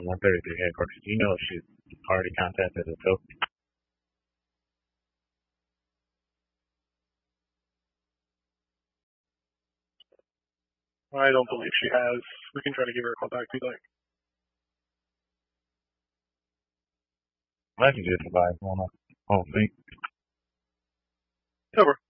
133 headquarters. Do you know if she's already contacted the Token? I don't believe she has. We can try to give her a call back if you'd like. I can just advise on a whole thing. Over.